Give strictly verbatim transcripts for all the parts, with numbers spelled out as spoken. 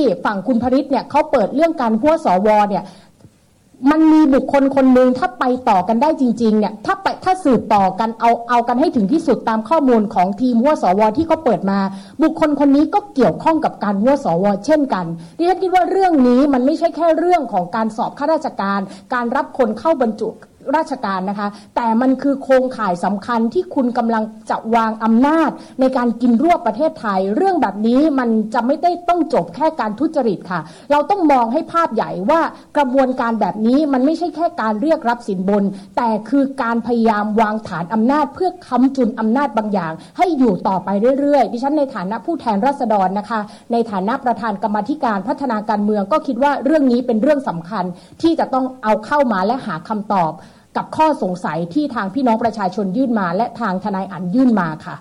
ฝั่งคุณพริตเนี่ยเขาเปิดเรื่องการหัวสวเนี่ยมันมีบุคคลคนหนึ่งถ้าไปต่อกันได้จริงๆเนี่ยถ้าไปถ้าสืบต่อกันเอาเอากันให้ถึงที่สุดตามข้อมูลของทีมหัวสวที่เขาเปิดมาบุคคลคนนี้ก็เกี่ยวข้องกับการหัวสวเช่นกันดิฉันคิดว่าเรื่องนี้มันไม่ใช่แค่เรื่องของการสอบข้าราชการการรับคนเข้าบรรจุราชการนะคะแต่มันคือโครงข่ายสำคัญที่คุณกำลังจะวางอำนาจในการกินรวบประเทศไทยเรื่องแบบนี้มันจะไม่ได้ต้องจบแค่การทุจริตค่ะเราต้องมองให้ภาพใหญ่ว่ากระบวนการแบบนี้มันไม่ใช่แค่การเรียกรับสินบนแต่คือการพยายามวางฐานอำนาจเพื่อค้ำจุนอำนาจบางอย่างให้อยู่ต่อไปเรื่อยๆดิฉันในฐานะผู้แทนราษฎรนะคะในฐานะประธานกรรมาธิการพัฒนาการเมืองก็คิดว่าเรื่องนี้เป็นเรื่องสำคัญที่จะต้องเอาเข้ามาและหาคำตอบกับข้อสงสัยที่ทางพี่น้องประชาชนยื่นมาและทางทนายอั๋นยื่นมาค่ะ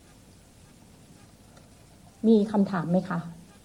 มีคำถามไหมคะ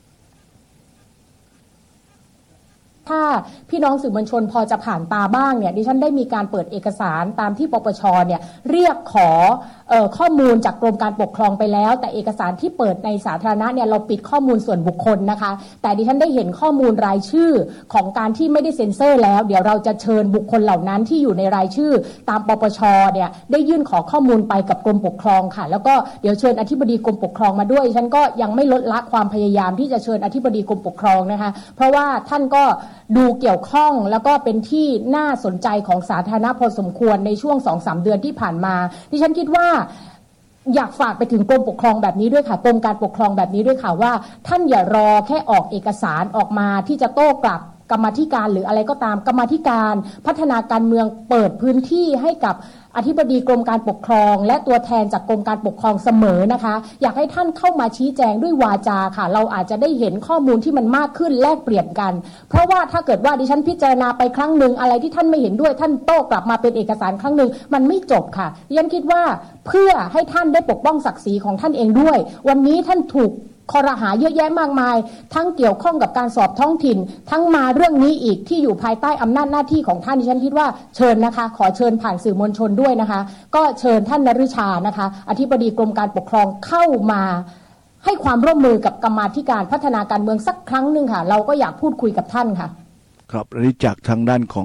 ถ้าพี่น้องสื่อมวลชนพอจะผ่านตาบ้างเนี่ยดิฉันได้มีการเปิดเอกสารตามที่ปปชเนี่ยเรียกขอเอ่อข้อมูลจากกรมการปกครองไปแล้วแต่เอกสารที่เปิดในสาธารณะเนี่ยเราปิดข้อมูลส่วนบุคคลนะคะแต่ดิฉันได้เห็นข้อมูลรายชื่อของการที่ไม่ได้เซ็นเซอร์แล้วเดี๋ยวเราจะเชิญบุคคลเหล่านั้นที่อยู่ในรายชื่อตามปปชเนี่ยได้ยื่นขอข้อมูลไปกับกรมปกครองค่ะแล้วก็เดี๋ยวเชิญอธิบดีกรมปกครองมาด้วยฉันก็ยังไม่ลดละความพยายามที่จะเชิญอธิบดีกรมปกครองนะคะเพราะว่าท่านก็ดูเกี่ยวข้องแล้วก็เป็นที่น่าสนใจของสาธารณะพอสมควรในช่วง สองถึงสาม เดือนที่ผ่านมาดิฉันคิดว่าอยากฝากไปถึงกรมปกครองแบบนี้ด้วยค่ะกรมการปกครองแบบนี้ด้วยค่ะว่าท่านอย่ารอแค่ออกเอกสารออกมาที่จะโต้กลับกรรมาธิการหรืออะไรก็ตามกรรมาธิการพัฒนาการเมืองเปิดพื้นที่ให้กับอธิบดีกรมการปกครองและตัวแทนจากกรมการปกครองเสมอนะคะอยากให้ท่านเข้ามาชี้แจงด้วยวาจาค่ะเราอาจจะได้เห็นข้อมูลที่มันมากขึ้นแลกเปลี่ยนกันเพราะว่าถ้าเกิดว่าดิฉันพิจารณาไปครั้งหนึ่งอะไรที่ท่านไม่เห็นด้วยท่านโต้กลับมาเป็นเอกสารครั้งหนึ่งมันไม่จบค่ะดิฉันคิดว่าเพื่อให้ท่านได้ปกป้องศักดิ์ศรีของท่านเองด้วยวันนี้ท่านถูกคอรหาเยอะแยะมากมายทั้งเกี่ยวข้องกับการสอบท้องถิ่นทั้งมาเรื่องนี้อีกที่อยู่ภายใต้อำนาจหน้าที่ของท่านดิฉันคิดว่าเชิญนะคะขอเชิญผ่านสื่อมวลชนด้วยนะคะก็เชิญท่านนฤชานะคะอธิบดีกรมการปกครองเข้ามาให้ความร่วมมือกับกรรมาธิการพัฒนาการเมืองสักครั้งหนึ่งค่ะเราก็อยากพูดคุยกับท่านค่ะครับอันนี้จากทางด้านของ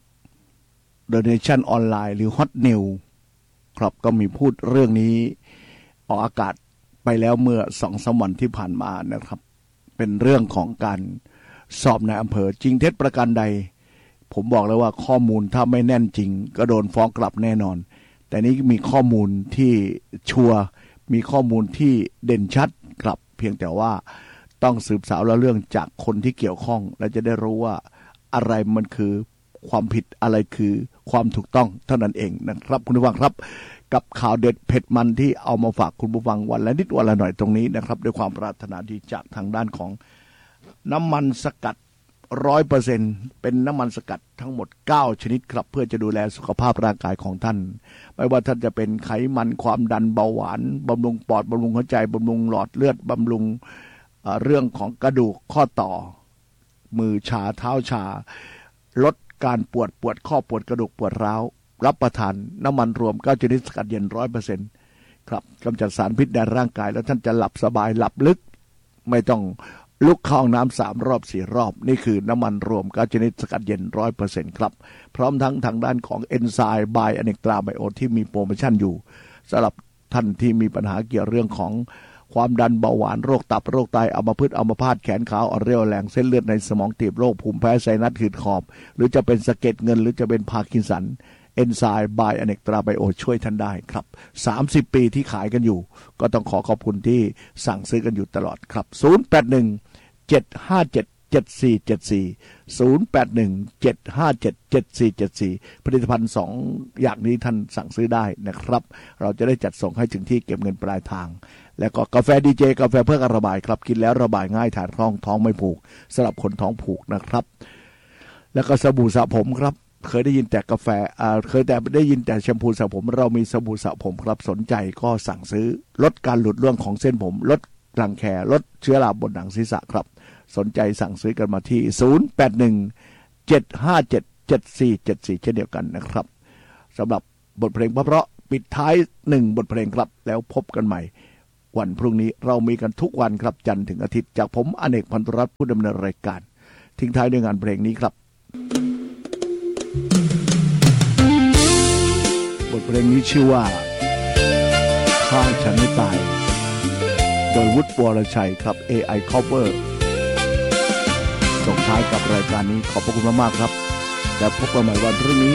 The Nation ออนไลน์หรือ Hot News ครับก็มีพูดเรื่องนี้ออกอากาศไปแล้วเมื่อสองสามวันที่ผ่านมานะครับเป็นเรื่องของการสอบในอำเภอจริงเท็จประการใดผมบอกเลยว่าข้อมูลถ้าไม่แน่นจริงก็โดนฟ้องกลับแน่นอนแต่นี้มีข้อมูลที่ชัวร์มีข้อมูลที่เด่นชัดครับเพียงแต่ว่าต้องสืบสาวแล้วเรื่องจากคนที่เกี่ยวข้องและจะได้รู้ว่าอะไรมันคือความผิดอะไรคือความถูกต้องเท่านั้นเองนะครับคุณผู้ฟังครับกับข่าวเด็ดเผ็ดมันที่เอามาฝากคุณผู้ฟังวันละนิดวันละหน่อยตรงนี้นะครับด้วยความปรารถนาดีจากทางด้านของน้ำมันสกัด ร้อยเปอร์เซ็นต์ เป็นน้ำมันสกัดทั้งหมดเก้าชนิดครับเพื่อจะดูแลสุขภาพร่างกายของท่านไม่ว่าท่านจะเป็นไขมันความดันเบาหวานบำรุงปอดบำรุงหัวใจบำรุงหลอดเลือดบำรุงเรื่องของกระดูกข้อต่อมือชาเท้าชาลดการปวดปวดข้อปวดกระดูกปวดร้าวรับประทานน้ำมันรวมเก้าชนิดสกัดเย็น ร้อยเปอร์เซ็นต์ ครับกำจัดสารพิษในร่างกายแล้วท่านจะหลับสบายหลับลึกไม่ต้องลุกเข้าห้องน้ำสามรอบสี่รอบนี่คือน้ำมันรวมเก้าชนิดสกัดเย็น ร้อยเปอร์เซ็นต์ ครับพร้อมทั้งทางด้านของเอนไซม์บายอเนกตราไบโอที่มีโปรโมชั่นอยู่สำหรับท่านที่มีปัญหาเกี่ยวเรื่องของความดันเบาหวานโรคตับโรคไตอัมพฤกษ์อัมพาตแขนขาอ่อนเรี่ยวแรงเส้นเลือดในสมองตีบโรคภูมิแพ้ไซนัสหืดหอบหรือจะเป็นสะเก็ดเงินหรือจะเป็นพาร์กินสันเอนไซม์บายอเนกตราไบโอช่วยท่านได้ครับสามสิบปีที่ขายกันอยู่ก็ต้องขอขอบคุณที่สั่งซื้อกันอยู่ตลอดครับศูนย์ แปด หนึ่ง เจ็ด ห้า เจ็ด เจ็ด สี่ เจ็ด สี่ ศูนย์ แปด หนึ่ง เจ็ด ห้า เจ็ด เจ็ด สี่ เจ็ด สี่ผลิตภัณฑ์สองอย่างนี้ท่านสั่งซื้อได้นะครับเราจะได้จัดส่งให้ถึงที่เก็บเงินปลายทางแล้วก็กาแฟดีเจกาแฟเพื่อการระบายครับกินแล้วระบายง่ายถ่ายคล่องท้องไม่ผูกสำหรับคนท้องผูกนะครับแล้วก็สบู่สระผมครับเคยได้ยินแต่กาแฟอ่าเคยแต่ได้ยินแต่แชมพูสระผมเรามีสบู่สระผมครับสนใจก็สั่งซื้อลดการหลุดร่วงของเส้นผมลดรังแคลดเชื้อราบนหนังศีรษะครับสนใจสั่งซื้อกันมาที่ศูนย์ แปด หนึ่ง เจ็ด ห้า เจ็ด เจ็ด สี่ เจ็ด สี่เช่นเดียวกันนะครับสำหรับบทเพลงเพราะๆปิดท้ายหนึ่งบทเพลงครับแล้วพบกันใหม่วันพรุ่งนี้เรามีกันทุกวันครับจันทร์ถึงอาทิตย์จากผมอเนกพันธุรัตน์ผู้ดำเนินรายการทิ้งท้ายด้วยงานเพลงนี้ครับบทเพลงนี้ชื่อว่าฆ่าฉันไม่ตายโดยวุฒิวรชัยครับ เอ ไอ Cover ส่งท้ายกับรายการนี้ขอบพระคุณมากๆครับและพบกันใหม่วันพรุ่งนี้